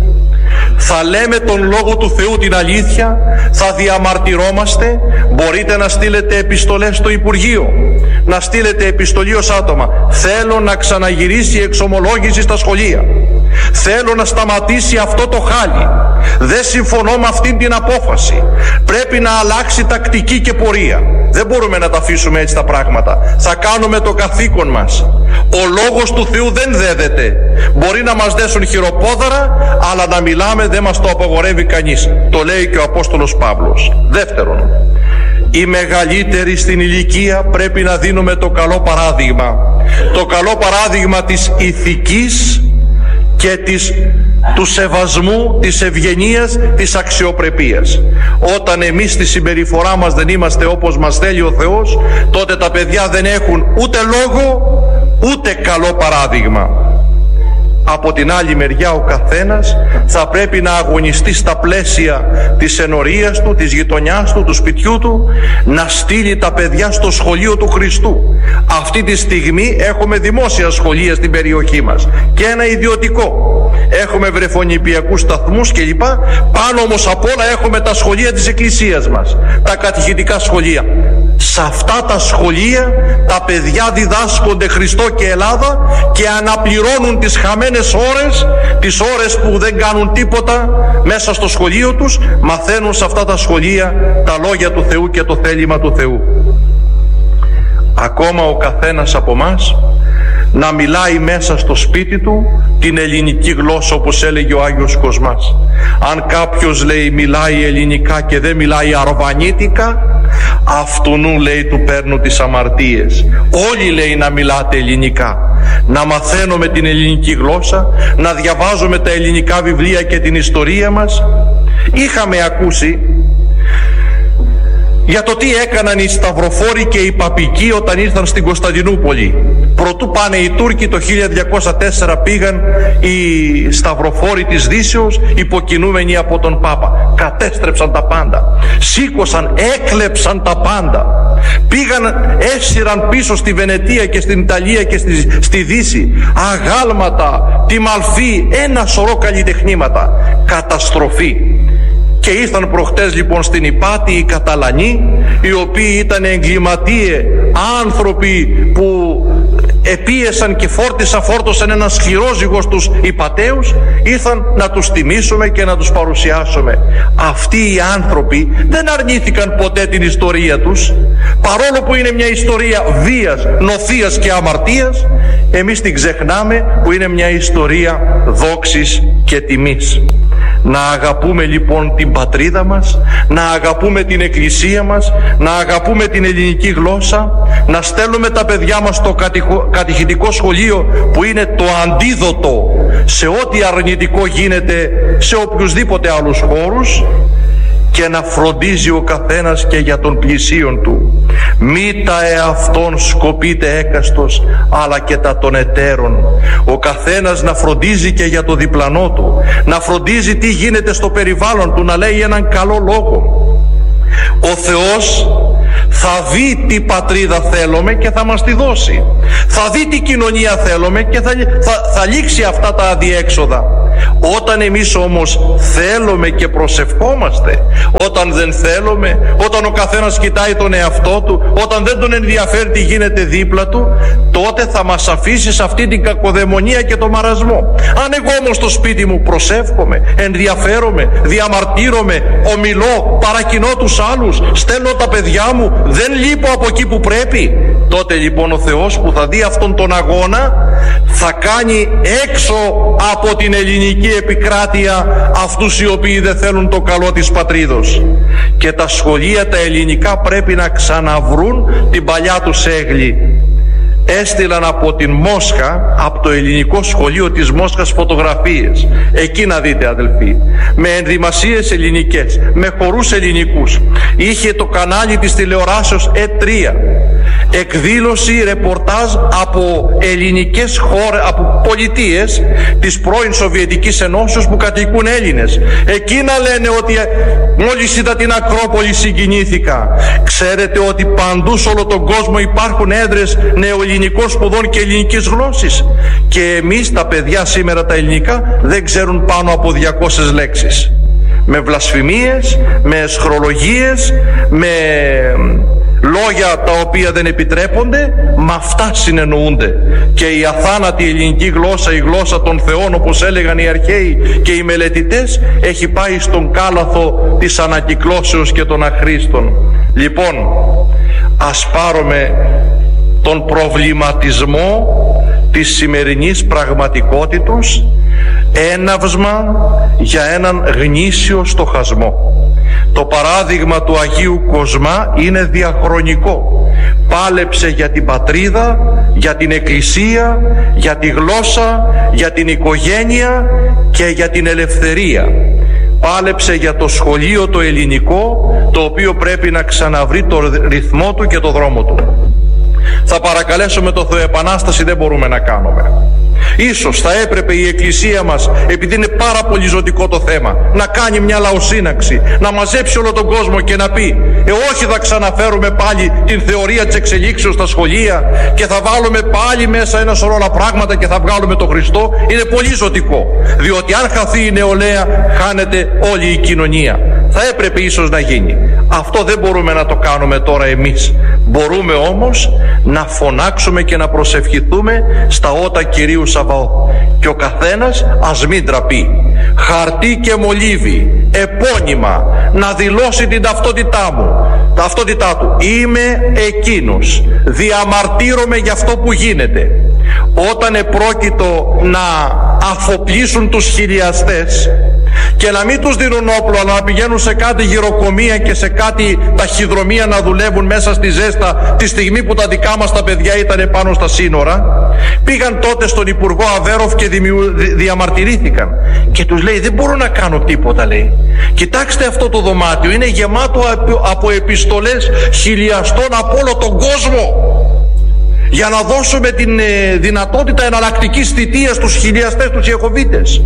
Θα λέμε τον Λόγο του Θεού την αλήθεια, θα διαμαρτυρόμαστε. Μπορείτε να στείλετε επιστολές στο Υπουργείο, να στείλετε επιστολή ως άτομα. Θέλω να ξαναγυρίσει η εξομολόγηση στα σχολεία. Θέλω να σταματήσει αυτό το χάλι. Δεν συμφωνώ με αυτήν την απόφαση. Πρέπει να αλλάξει τακτική και πορεία. Δεν μπορούμε να τα αφήσουμε έτσι τα πράγματα. Θα κάνουμε το καθήκον μας. Ο Λόγος του Θεού δεν δέδεται. Μπορεί να μας δέσουν χειροπόδαρα, αλλά να μιλάμε δεν μας το απαγορεύει κανείς. Το λέει και ο Απόστολος Παύλος. Δεύτερον, οι μεγαλύτεροι στην ηλικία πρέπει να δίνουμε το καλό παράδειγμα. Το καλό παράδειγμα της ηθικής και της, του σεβασμού, της ευγενίας, της αξιοπρεπίας. Όταν εμείς στη συμπεριφορά μας δεν είμαστε όπως μας θέλει ο Θεός, τότε τα παιδιά δεν έχουν ούτε λόγο ούτε καλό παράδειγμα. Από την άλλη μεριά ο καθένας θα πρέπει να αγωνιστεί στα πλαίσια της ενορίας του, της γειτονιάς του, του σπιτιού του, να στείλει τα παιδιά στο σχολείο του Χριστού. Αυτή τη στιγμή έχουμε δημόσια σχολεία στην περιοχή μας και ένα ιδιωτικό. Έχουμε βρεφονιπιακούς σταθμούς κλπ. Πάνω όμως απ' όλα έχουμε τα σχολεία της Εκκλησίας μας, τα κατηχητικά σχολεία. Σε αυτά τα σχολεία τα παιδιά διδάσκονται Χριστό και Ελλάδα και αναπληρώνουν τις χαμένες ώρες, τις ώρες που δεν κάνουν τίποτα μέσα στο σχολείο τους, μαθαίνουν σε αυτά τα σχολεία τα λόγια του Θεού και το θέλημα του Θεού. Ακόμα ο καθένας από μας να μιλάει μέσα στο σπίτι του την ελληνική γλώσσα, όπως έλεγε ο Άγιος Κοσμάς. Αν κάποιος, λέει, μιλάει ελληνικά και δεν μιλάει αρβανίτικα, αυτουνού, λέει, του παίρνουν τις αμαρτίες. Όλοι, λέει, να μιλάτε ελληνικά, να μαθαίνουμε την ελληνική γλώσσα, να διαβάζουμε τα ελληνικά βιβλία και την ιστορία μας. Είχαμε ακούσει για το τι έκαναν οι σταυροφόροι και οι παπικοί όταν ήρθαν στην Κωνσταντινούπολη. Προτού πάνε οι Τούρκοι, το χίλια διακόσια τέσσερα πήγαν οι σταυροφόροι της Δύσεως, υποκινούμενοι από τον Πάπα. Κατέστρεψαν τα πάντα, σήκωσαν, έκλεψαν τα πάντα. Πήγαν, έσυραν πίσω στη Βενετία και στην Ιταλία και στη, στη Δύση αγάλματα, τη Μαλφή, ένα σωρό καλλιτεχνήματα. Καταστροφή. Και ήρθαν προχτές λοιπόν στην Ηπάτη οι Καταλανοί, οι οποίοι ήταν εγκληματίες άνθρωποι που επίεσαν και φόρτισαν, φόρτωσαν ένα σκληρό ζυγό στους Ιπαταίους. Ήρθαν να τους τιμήσουμε και να τους παρουσιάσουμε. Αυτοί οι άνθρωποι δεν αρνήθηκαν ποτέ την ιστορία τους, παρόλο που είναι μια ιστορία βίας, νοθείας και αμαρτίας. Εμείς την ξεχνάμε, που είναι μια ιστορία δόξης και τιμής. Να αγαπούμε λοιπόν την πατρίδα μας, να αγαπούμε την εκκλησία μας, να αγαπούμε την ελληνική γλώσσα, να στέλνουμε τα παιδιά μας στο κατηχητικό σχολείο που είναι το αντίδοτο σε ό,τι αρνητικό γίνεται σε οποιουσδήποτε άλλους χώρους, και να φροντίζει ο καθένας και για τον πλησίον του. Μη τα εαυτόν σκοπείτε έκαστος, αλλά και τα των εταίρων. Ο καθένας να φροντίζει και για το διπλανό του, να φροντίζει τι γίνεται στο περιβάλλον του, να λέει έναν καλό λόγο. Ο Θεός θα δει τι πατρίδα θέλουμε και θα μας τη δώσει. Θα δει τι κοινωνία θέλουμε και θα, θα, θα λήξει αυτά τα αδιέξοδα. Όταν εμείς όμως θέλουμε και προσευχόμαστε, όταν δεν θέλουμε, όταν ο καθένας κοιτάει τον εαυτό του, όταν δεν τον ενδιαφέρει τι γίνεται δίπλα του, τότε θα μας αφήσει σε αυτή την κακοδαιμονία και το μαρασμό. Αν εγώ όμως στο σπίτι μου προσεύχομαι, ενδιαφέρομαι, διαμαρτύρομαι, ομιλώ, παρακινώ τους άλλους, στέλνω τα παιδιά μου, δεν λείπω από εκεί που πρέπει, τότε λοιπόν ο Θεός που θα δει αυτόν τον αγώνα θα κάνει έξω από την ελληνική επικράτεια αυτούς οι οποίοι δεν θέλουν το καλό της πατρίδος. Και τα σχολεία τα ελληνικά πρέπει να ξαναβρούν την παλιά τους έγκλη. Έστειλαν από την Μόσχα, από το ελληνικό σχολείο της Μόσχας, φωτογραφίες. Εκεί να δείτε αδελφοί, με ενδυμασίες ελληνικές, με χορούς ελληνικούς. Είχε το κανάλι της τηλεοράσεως Ε τρία εκδήλωση, ρεπορτάζ από ελληνικές χώρες, από πολιτείες της πρώην Σοβιετικής Ενώσεως που κατοικούν Έλληνες. Εκεί να λένε ότι μόλις είδα την Ακρόπολη συγκινήθηκα. Ξέρετε ότι παντού σε όλο τον κόσμο υπάρχουν έδρες νεοελληνικών σπουδών και ελληνικής γλώσσης. Και εμείς τα παιδιά σήμερα τα ελληνικά δεν ξέρουν πάνω από διακόσιες λέξεις. Με βλασφημίες, με εσχρολογίες, με λόγια τα οποία δεν επιτρέπονται, με αυτά συνεννοούνται. Και η αθάνατη ελληνική γλώσσα, η γλώσσα των θεών, όπως έλεγαν οι αρχαίοι και οι μελετητές, έχει πάει στον κάλαθο της ανακυκλώσεως και των αχρήστων. Λοιπόν, ας πάρουμε τον προβληματισμό της σημερινής πραγματικότητος έναυσμα για έναν γνήσιο στοχασμό. Το παράδειγμα του Αγίου Κοσμά είναι διαχρονικό. Πάλεψε για την πατρίδα, για την εκκλησία, για τη γλώσσα, για την οικογένεια και για την ελευθερία. Πάλεψε για το σχολείο το ελληνικό, το οποίο πρέπει να ξαναβρει το ρυθμό του και το δρόμο του. Θα παρακαλέσουμε το Θεό Επανάσταση, δεν μπορούμε να κάνουμε. Ίσως θα έπρεπε η Εκκλησία μας, επειδή είναι πάρα πολύ ζωτικό το θέμα, να κάνει μια λαοσύναξη, να μαζέψει όλο τον κόσμο και να πει ε, όχι, θα ξαναφέρουμε πάλι την θεωρία της εξελίξεως στα σχολεία και θα βάλουμε πάλι μέσα ένα σωρό άλλα πράγματα και θα βγάλουμε τον Χριστό. Είναι πολύ ζωτικό, διότι αν χαθεί η νεολαία, χάνεται όλη η κοινωνία. Θα έπρεπε ίσως να γίνει. Αυτό δεν μπορούμε να το κάνουμε τώρα εμείς. Μπορούμε όμως να φωνάξουμε και να προσευχηθούμε στα ότα Κυρίου Σαβαώθ. Και ο καθένας ας μην τραπεί. Χαρτί και μολύβι, επώνυμα, να δηλώσει την ταυτότητά μου, ταυτότητά του. Είμαι εκείνος. Διαμαρτύρομαι για αυτό που γίνεται. Όταν επρόκειτο να αφοπλίσουν τους χιλιαστές και να μην τους δίνουν όπλο, αλλά να πηγαίνουν σε κάτι γυροκομεία και σε κάτι ταχυδρομεία να δουλεύουν μέσα στη ζέστα, τη στιγμή που τα δικά μας τα παιδιά ήταν πάνω στα σύνορα, πήγαν τότε στον Υπουργό Αβέροφ και διαμαρτυρήθηκαν και τους λέει δεν μπορώ να κάνω τίποτα, λέει. Κοιτάξτε αυτό το δωμάτιο, είναι γεμάτο από επιστολές χιλιαστών από όλο τον κόσμο, για να δώσουμε την ε, δυνατότητα εναλλακτικής θητείας στους χιλιαστές, τους Ιεχωβίτες.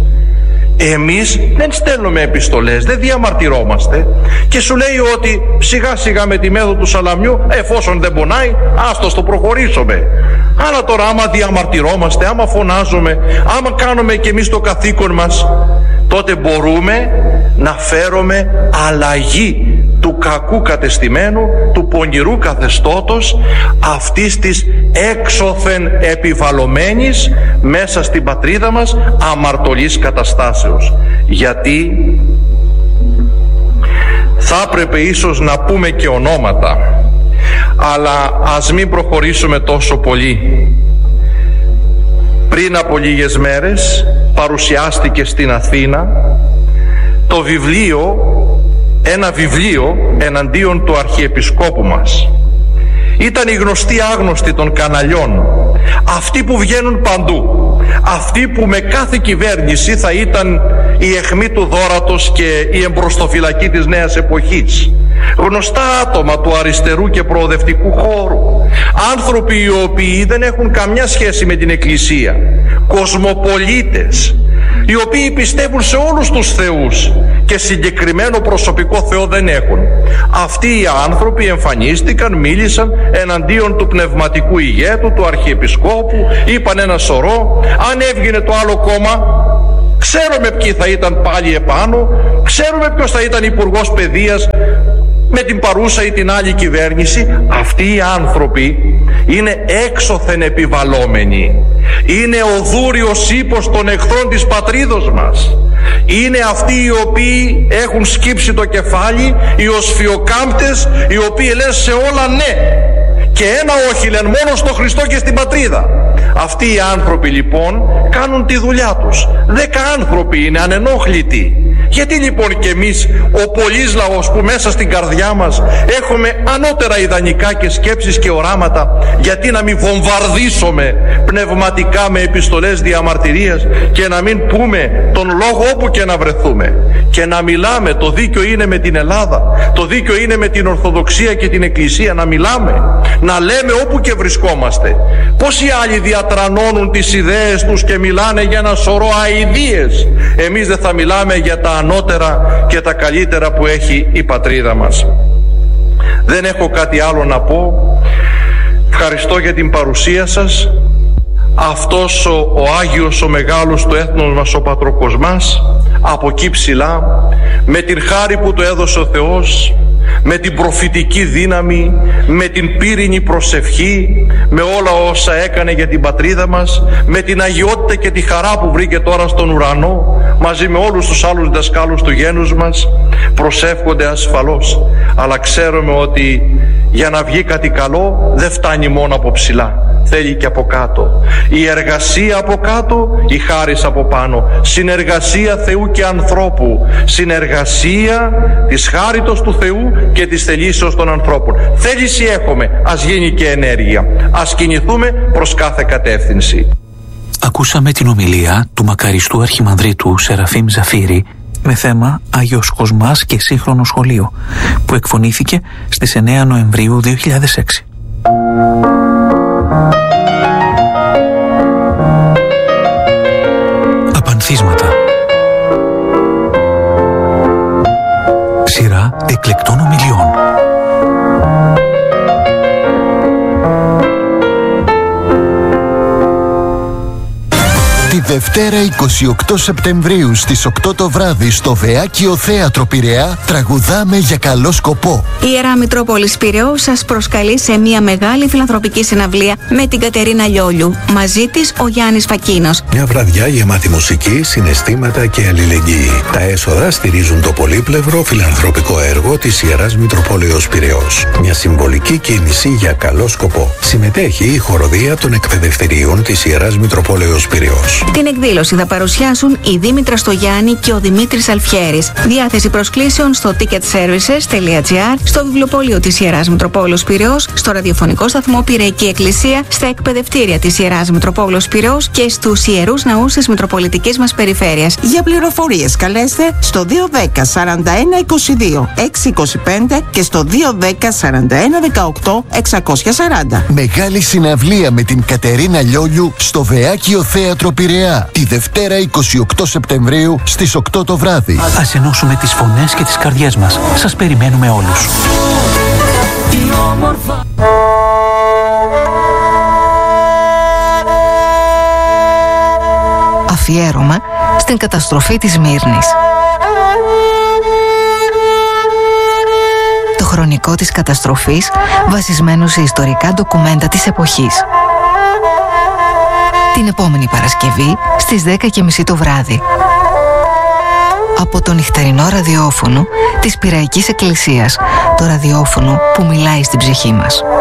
Εμείς δεν στέλνουμε επιστολές, δεν διαμαρτυρόμαστε, και σου λέει ότι σιγά σιγά με τη μέθοδο του σαλαμιού, εφόσον δεν πονάει, άστος το προχωρήσουμε. Αλλά τώρα άμα διαμαρτυρόμαστε, άμα φωνάζουμε, άμα κάνουμε και εμείς το καθήκον μας, τότε μπορούμε να φέρουμε αλλαγή του κακού κατεστημένου, του πονηρού καθεστώτος, αυτής της έξωθεν επιβαλωμένης μέσα στην πατρίδα μας αμαρτωλής καταστάσεως. Γιατί θα έπρεπε ίσως να πούμε και ονόματα, αλλά ας μην προχωρήσουμε τόσο πολύ. Πριν από λίγες μέρες παρουσιάστηκε στην Αθήνα το βιβλίο, ένα βιβλίο εναντίον του Αρχιεπισκόπου μας. Ήταν οι γνωστοί άγνωστοι των καναλιών, αυτοί που βγαίνουν παντού. Αυτοί που με κάθε κυβέρνηση θα ήταν η αιχμή του δώρατος και η εμπροστοφυλακή της νέας εποχής. Γνωστά άτομα του αριστερού και προοδευτικού χώρου. Άνθρωποι οι οποίοι δεν έχουν καμιά σχέση με την Εκκλησία. Κοσμοπολίτες, οι οποίοι πιστεύουν σε όλους τους θεούς και συγκεκριμένο προσωπικό Θεό δεν έχουν. Αυτοί οι άνθρωποι εμφανίστηκαν, μίλησαν εναντίον του πνευματικού ηγέτου, του Αρχιεπισκόπου, είπαν ένα σωρό. Αν έβγαινε το άλλο κόμμα, ξέρουμε ποιοι θα ήταν πάλι επάνω, ξέρουμε ποιος θα ήταν υπουργός παιδείας με την παρούσα ή την άλλη κυβέρνηση. Αυτοί οι άνθρωποι είναι έξωθεν επιβαλόμενοι. Είναι ο δούριος ύπος των εχθρών της πατρίδος μας. Είναι αυτοί οι οποίοι έχουν σκύψει το κεφάλι, οι οσφιοκάμπτες, οι οποίοι λένε σε όλα ναι και ένα όχι, λένε μόνο στο Χριστό και στην πατρίδα. Αυτοί οι άνθρωποι λοιπόν κάνουν τη δουλειά τους. Δέκα άνθρωποι είναι ανενόχλητοι. Γιατί λοιπόν και εμείς ο πολύς λαός που μέσα στην καρδιά μας έχουμε ανώτερα ιδανικά και σκέψεις και οράματα, γιατί να μην βομβαρδίσουμε πνευματικά με επιστολές διαμαρτυρίας και να μην πούμε τον λόγο όπου και να βρεθούμε και να μιλάμε? Το δίκαιο είναι με την Ελλάδα, το δίκαιο είναι με την Ορθοδοξία και την Εκκλησία. Να μιλάμε, να λέμε όπου και βρισκόμαστε. Πόσοι άλλοι διατρανώνουν τις ιδέες τους και μιλάνε για ένα σωρό αηδίες. Εμείς δεν θα μιλάμε για τα ανώτερα και τα καλύτερα που έχει η πατρίδα μας. Δεν έχω κάτι άλλο να πω. Ευχαριστώ για την παρουσία σας. Αυτός ο, ο Άγιος, ο μεγάλος του έθνος μας, ο Πατροκοσμάς, από εκεί ψηλά, με την χάρη που του έδωσε ο Θεός, με την προφητική δύναμη, με την πύρινη προσευχή, με όλα όσα έκανε για την πατρίδα μας, με την αγιότητα και τη χαρά που βρήκε τώρα στον ουρανό, μαζί με όλους τους άλλους δασκάλους του γένους μας, προσεύχονται ασφαλώς. Αλλά ξέρουμε ότι για να βγει κάτι καλό δεν φτάνει μόνο από ψηλά, θέλει και από κάτω. Η εργασία από κάτω, η χάρις από πάνω. Συνεργασία Θεού και ανθρώπου. Συνεργασία της χάριτος του Θεού και της θελήσεως των ανθρώπων. Θέληση έχουμε, ας γίνει και ενέργεια. Ας κινηθούμε προς κάθε κατεύθυνση. Ακούσαμε την ομιλία του μακαριστού Αρχιμανδρίτου Σεραφείμ Ζαφύρη με θέμα Άγιος Κοσμάς και σύγχρονο σχολείο, που εκφωνήθηκε στις εννέα Νοεμβρίου δύο χιλιάδες έξι. Απανθίσματα. Σειρά εκλεκτών ομιλιών. Τη Δευτέρα είκοσι οκτώ Σεπτεμβρίου στις οκτώ το βράδυ στο Βεάκιο Θέατρο Πειραιά τραγουδάμε για καλό σκοπό. Η Ιερά Μητρόπολης Πειραιώς σας προσκαλεί σε μια μεγάλη φιλανθρωπική συναυλία με την Κατερίνα Λιόλιου. Μαζί της ο Γιάννης Φακίνος. Μια βραδιά γεμάτη μουσική, συναισθήματα και αλληλεγγύη. Τα έσοδα στηρίζουν το πολύπλευρο φιλανθρωπικό έργο της Ιεράς Μητροπόλεως Πειραιώς. Μια συμβολική κίνηση για καλό σκοπό. Συμμετέχει η χοροδία των εκπαιδευτηρίων της Ιεράς Μητροπόλεως Πειραιώς. Την εκδήλωση θα παρουσιάσουν η Δήμητρα Στογιάννη και ο Δημήτρης Αλφιέρης. Διάθεση προσκλήσεων στο ticket services τελεία gr, στο βιβλιοπωλείο της Ιεράς Μητροπόλεως Πειραιώς, στο ραδιοφωνικό σταθμό Πειραϊκή Εκκλησία, στα εκπαιδευτήρια της Ιεράς Μητροπόλεως Πειραιώς και στους ιερούς ναούς της Μητροπολιτικής μας περιφέρειας. Για πληροφορίες καλέστε στο δύο ένα μηδέν σαράντα ένα είκοσι δύο έξι είκοσι πέντε και στο δύο ένα μηδέν σαράντα ένα δεκαοκτώ εξακόσια σαράντα. Μεγάλη συναυλία με την Κατερίνα Λιόλιου στο Βεάκιο Θέατρο Πειραιά τη Δευτέρα είκοσι οκτώ Σεπτεμβρίου στις οκτώ το βράδυ. Ας ενώσουμε τις φωνές και τις καρδιές μας. Σας περιμένουμε όλους. Αφιέρωμα στην καταστροφή της Μύρνης. Το χρονικό της καταστροφής βασισμένο σε ιστορικά ντοκουμέντα της εποχής. Την επόμενη Παρασκευή στις δέκα και μισή το βράδυ. Από το νυχτερινό ραδιόφωνο της Πειραϊκής Εκκλησίας, το ραδιόφωνο που μιλάει στην ψυχή μας.